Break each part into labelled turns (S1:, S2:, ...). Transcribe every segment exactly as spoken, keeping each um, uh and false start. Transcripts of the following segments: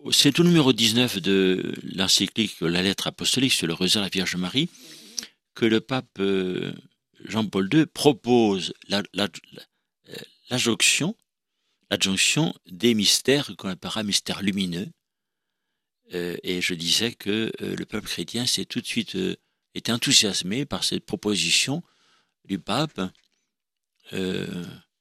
S1: C'est au numéro dix-neuf de l'encyclique La lettre apostolique sur le rosaire de la Vierge Marie que le pape euh, Jean-Paul deux propose la, la, la, l'adjonction, l'adjonction des mystères qu'on appellera mystères lumineux. Euh, et je disais que euh, le peuple chrétien s'est tout de suite euh, été enthousiasmé par cette proposition du pape euh,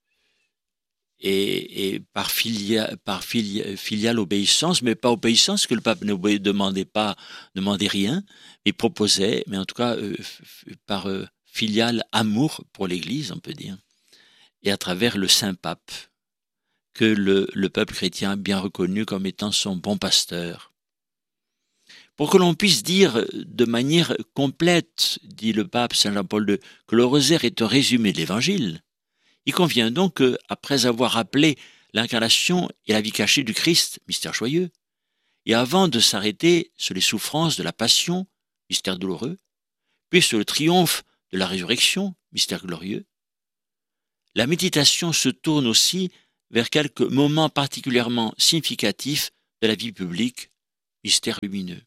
S1: et, et par, filia, par filia, filiale obéissance, mais pas obéissance, que le pape ne demandait pas, ne demandait rien, mais proposait, mais en tout cas euh, par euh, filial amour pour l'Église, on peut dire, et à travers le Saint-Pape, que le, le peuple chrétien a bien reconnu comme étant son bon pasteur. Pour que l'on puisse dire de manière complète, dit le pape Saint Jean-Paul deux, que le rosaire est un résumé de l'Évangile, il convient donc que, après avoir rappelé l'incarnation et la vie cachée du Christ, mystère joyeux, et avant de s'arrêter sur les souffrances de la passion, mystère douloureux, puis sur le triomphe de la résurrection, mystère glorieux, la méditation se tourne aussi vers quelques moments particulièrement significatifs de la vie publique, mystère lumineux.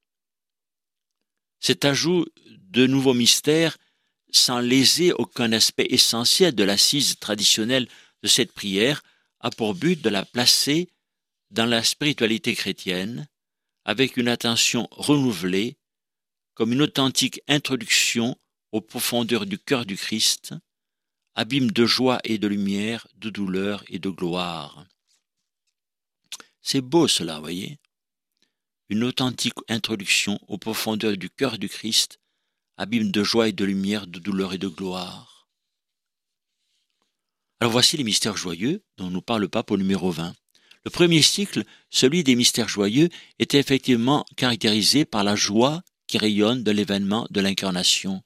S1: Cet ajout de nouveaux mystères, sans léser aucun aspect essentiel de l'assise traditionnelle de cette prière, a pour but de la placer dans la spiritualité chrétienne, avec une attention renouvelée, comme une authentique introduction aux profondeurs du cœur du Christ, abîme de joie et de lumière, de douleur et de gloire. C'est beau cela, voyez. Une authentique introduction aux profondeurs du cœur du Christ, abîme de joie et de lumière, de douleur et de gloire. Alors voici les mystères joyeux dont nous parle le pape au numéro vingt. Le premier cycle, celui des mystères joyeux, était effectivement caractérisé par la joie qui rayonne de l'événement de l'incarnation.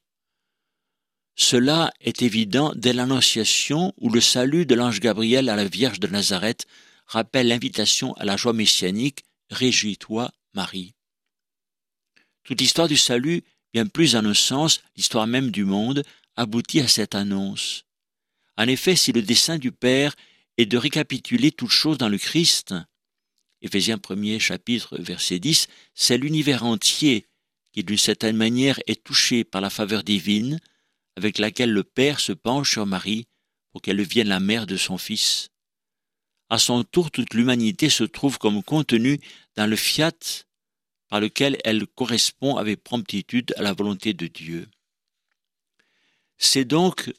S1: Cela est évident dès l'Annonciation où le salut de l'ange Gabriel à la Vierge de Nazareth rappelle l'invitation à la joie messianique « Réjouis-toi, Marie ». Toute l'histoire du salut, bien plus en un sens, l'histoire même du monde, aboutit à cette annonce. En effet, si le dessein du Père est de récapituler toutes choses dans le Christ, Éphésiens premier chapitre verset dix, c'est l'univers entier qui d'une certaine manière est touché par la faveur divine avec laquelle le Père se penche sur Marie pour qu'elle devienne la mère de son Fils. À son tour, toute l'humanité se trouve comme contenue dans le fiat par lequel elle correspond avec promptitude à la volonté de Dieu. C'est donc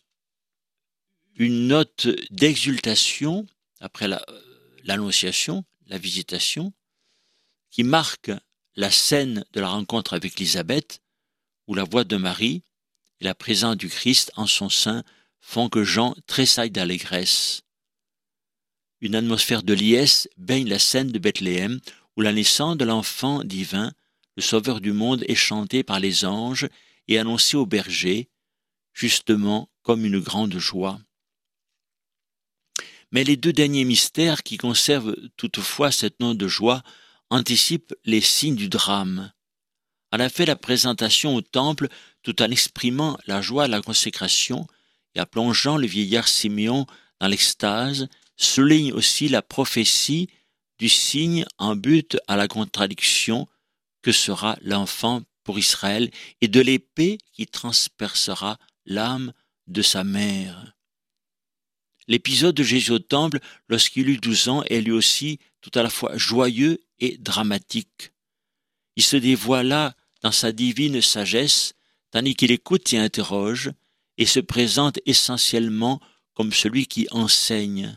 S1: une note d'exultation, après la, l'annonciation, la visitation, qui marque la scène de la rencontre avec Élisabeth, où la voix de Marie et la présence du Christ en son sein font que Jean tressaille d'allégresse. Une atmosphère de liesse baigne la scène de Bethléem, où la naissance de l'enfant divin, le sauveur du monde, est chanté par les anges et annoncé aux bergers, justement comme une grande joie. Mais les deux derniers mystères, qui conservent toutefois cette note de joie, anticipent les signes du drame. En effet, la présentation au temple, tout en exprimant la joie de la consécration et en plongeant le vieillard Siméon dans l'extase, souligne aussi la prophétie du signe en but à la contradiction que sera l'enfant pour Israël et de l'épée qui transpercera l'âme de sa mère. L'épisode de Jésus au temple, lorsqu'il eut douze ans, est lui aussi tout à la fois joyeux et dramatique. Il se dévoila dans sa divine sagesse, tandis qu'il écoute et interroge, et se présente essentiellement comme celui qui enseigne.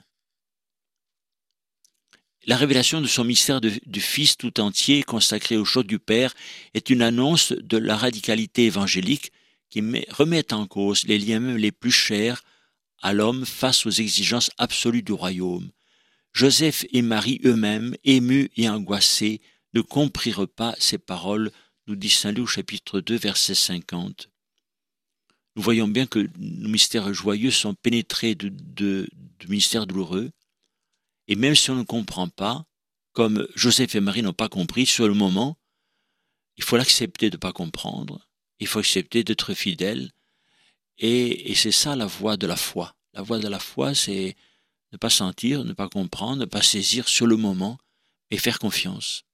S1: La révélation de son mystère de, du Fils tout entier, consacré aux choses du Père, est une annonce de la radicalité évangélique qui met, remet en cause les liens même les plus chers à l'homme face aux exigences absolues du royaume. Joseph et Marie eux-mêmes, émus et angoissés, ne comprirent pas ces paroles, nous dit Saint Luc au chapitre deux, verset cinquante. Nous voyons bien que nos mystères joyeux sont pénétrés de, de, de mystères douloureux, et même si on ne comprend pas, comme Joseph et Marie n'ont pas compris sur le moment, il faut l'accepter de ne pas comprendre, il faut accepter d'être fidèle, et, et c'est ça la voie de la foi. La voie de la foi, c'est ne pas sentir, ne pas comprendre, ne pas saisir sur le moment, et faire confiance.